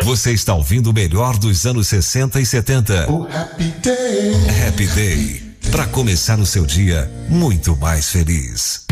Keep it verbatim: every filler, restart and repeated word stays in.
Você está ouvindo o melhor dos anos sessenta e setenta. O Happy Day. Happy Day. Para começar o seu dia muito mais feliz.